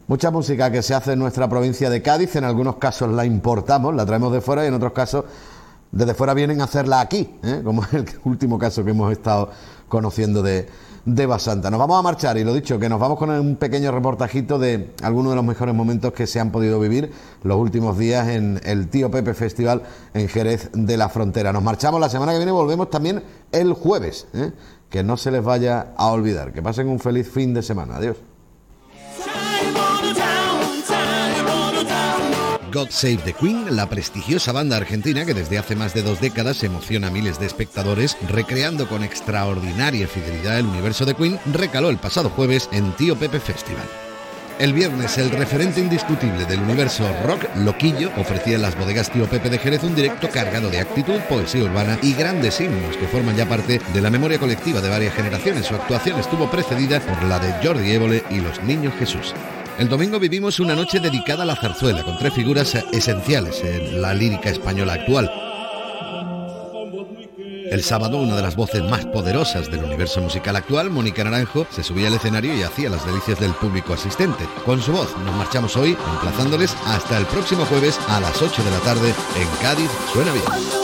Mucha música que se hace en nuestra provincia de Cádiz, en algunos casos la importamos, la traemos de fuera y en otros casos desde fuera vienen a hacerla aquí, como es el último caso que hemos estado conociendo de Basanta. Nos vamos a marchar y lo dicho, que nos vamos con un pequeño reportajito de algunos de los mejores momentos que se han podido vivir los últimos días en el Tío Pepe Festival en Jerez de la Frontera. Nos marchamos, la semana que viene volvemos también el jueves, que no se les vaya a olvidar. Que pasen un feliz fin de semana. Adiós. God Save the Queen, la prestigiosa banda argentina que desde hace más de 2 décadas emociona a miles de espectadores, recreando con extraordinaria fidelidad el universo de Queen, recaló el pasado jueves en Tío Pepe Festival. El viernes, el referente indiscutible del universo rock, Loquillo, ofrecía en las bodegas Tío Pepe de Jerez un directo cargado de actitud, poesía urbana y grandes himnos que forman ya parte de la memoria colectiva de varias generaciones. Su actuación estuvo precedida por la de Jordi Évole y los Niños Jesús. El domingo vivimos una noche dedicada a la zarzuela, con 3 figuras esenciales en la lírica española actual. El sábado, una de las voces más poderosas del universo musical actual, Mónica Naranjo, se subía al escenario y hacía las delicias del público asistente. Con su voz nos marchamos hoy, emplazándoles hasta el próximo jueves a las 8 de la tarde en Cádiz Suena Bien.